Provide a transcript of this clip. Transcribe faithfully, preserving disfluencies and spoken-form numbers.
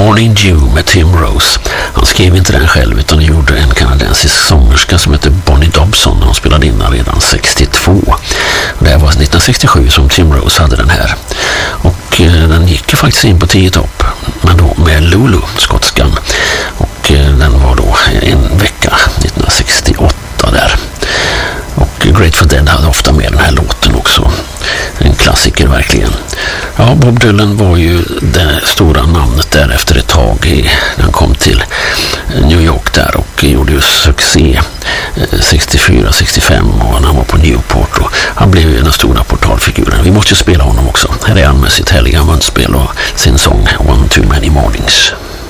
Morning Dew med Tim Rose. Han skrev inte den själv utan det gjorde en kanadensisk sångerska som heter Bonnie Dobson. Hon spelade in den redan sextiotvå. Det var nittonhundrasextiosju som Tim Rose hade den här. Och eh, den gick ju faktiskt in på tio topp. Men då med Lulu, skotskan. Och eh, den var då en vecka nittonhundrasextioåtta där. Och Grateful Dead hade ofta med den här låten också. En klassiker verkligen. Ja, Bob Dylan var ju det stora namnet där efter ett tag. I, han kom till New York där och gjorde ju succé sextiofyra sextiofem och han var på Newport och han blev ju den stora portalfiguren. Vi måste ju spela honom också. Här är han med sitt härliga munspel och sin sång One Too Many Mornings.